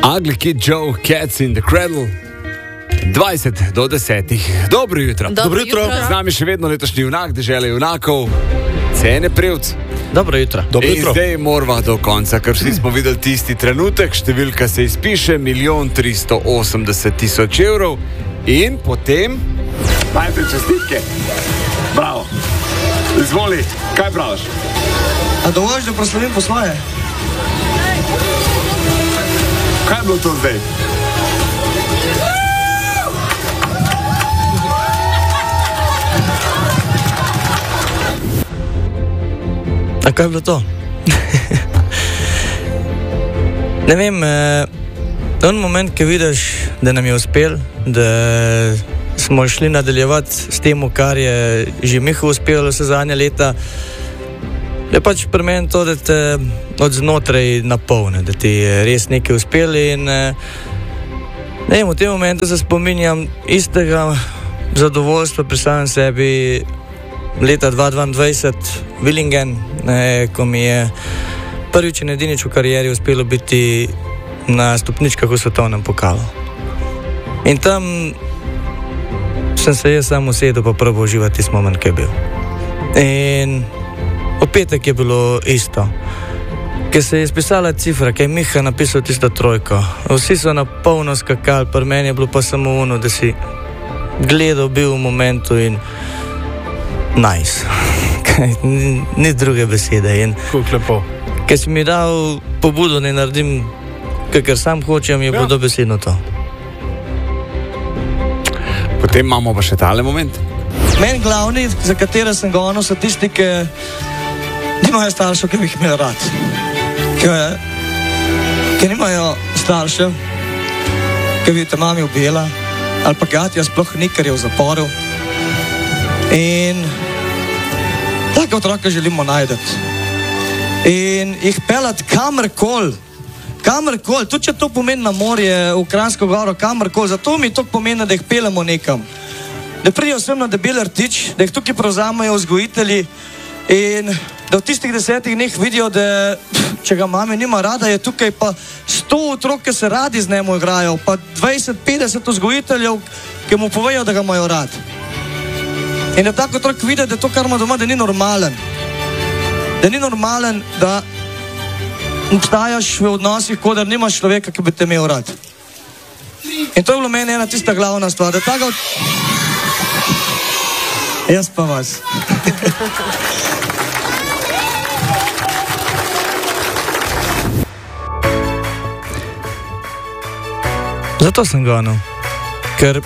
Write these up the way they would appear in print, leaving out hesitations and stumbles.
Ugly Kid Joe, Cats in the Cradle. 20 do 10. Dobro jutro. Dobro jutro. Z nami še vedno letošnji junak, dežele junakov, Cene Prevc. Dobro jutro. In zdaj morava do konca, ker vsi smo videli tisti trenutek, številka se izpiše, 1 380 000 evrov. In potem... Najprej čestitke. Bravo. Izvoli, kaj praviš? A dovolj, da proslavim po svoje? Kaj je bilo to zdaj? A kaj je bilo to? Ne vem, on moment, ki vidiš, da nam je uspel, da smo šli nadaljevati s tem, kar je že Miha uspelo vse zadnje leta, je pač pri meni to, da te od znotraj napolne, da ti je res nekaj uspelo in ne vem, v tem momentu se spominjam istega zadovoljstva pri samem sebi leta 2022 Willingen, ko mi je prvič in edinič v karieri uspelo biti na stopničkah v svetovnem pokalu. In tam sem se jaz sam usedel pa probal uživati tisti moment, ki je bil. In v petek je bilo isto. Ker se je izpisala cifra, ki je Miha napisal tisto trojko. Vsi so na polno skakali, pri meni je bilo pa samo ono, da si gledal, bil v momentu in nice. Ni druge besede. Kako lepo. Ker si mi dal pobudo, da naredim, kar sam hočem, je bilo dobesedno to. Potem imamo pa še tale moment. Meni glavni, za katere sem gonil, so tisti, ki nimajo staršev, ki bi jih imel rad. Ki nimajo staršev, ki bi te mami ubila, ali pa gatja sploh ni, ker je v zaporu. In take otroke želimo najdeti. In jih pelati kamorkoli, tudi če to pomeni na morje, v Kranjsko goro, kamorkoli, zato mi to pomeni, da jih pelemo nekam. Da prijo sem na Debeli rtič, da jih tukaj prevzamejo vzgojitelji in da v tistih 10 dneh vidijo, da če ga mame nima rada, je tukaj pa 100 otrok, ki se radi z njemu igrajo, pa 20-50 vzgojiteljev, ki mu povejo, da ga imajo rad. In da tako otrok vidi, da to, kar ima doma, da ni normalen. Da ni normalen, da obstajaš v odnosih, kot da nimaš človeka, ki bi te imel rad. In to je bilo meni ena tista glavna stvar, da tako... Jaz pa vas. Zato sem gonil, ker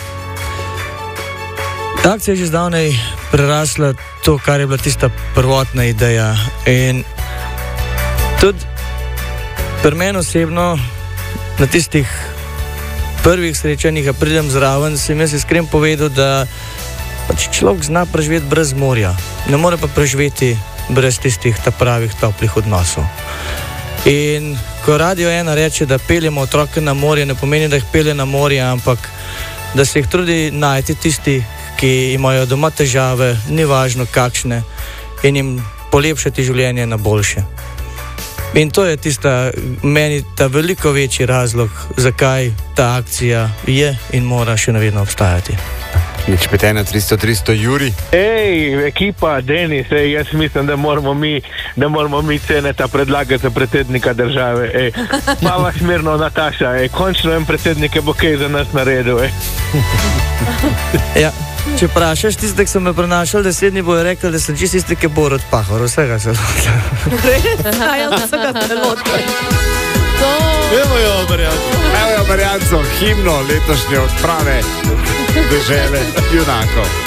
ta akcija je že zdavnej prerasla to, kar je bila tista prvotna ideja. In tudi pri meni osebno na tistih prvih srečanjih, a pridem zraven, sem jaz iskren povedal, da pač človek zna preživeti brez morja, ne more pa preživeti brez tistih pravih toplih odnosov. In ko Radio 1 reče, da peljemo otroke na morje, ne pomeni, da jih pelje na morje, ampak da se jih trudi najti tisti, ki imajo doma težave, ni važno kakšne, in jim polepšati življenje na boljše. In to je tista, meni ta veliko večji razlog, zakaj ta akcija je in mora še navedno obstajati. Nič 51300 Juri. Ekipa, Denis, jaz mislim, da moramo mi Ceneta predlagati za predsednika države. Pa vas mirno, Nataša, končno en predsednik je bo kaj za nas naredil. Ja, če vprašaš tiste, ki so me prenašali 10 dni, bojo rekli, da sem čist tiste, ki bo rod pahor, vsega se lote. Vsega se lote. Evo jo varianco, himno letošnje odprave dežele junakov.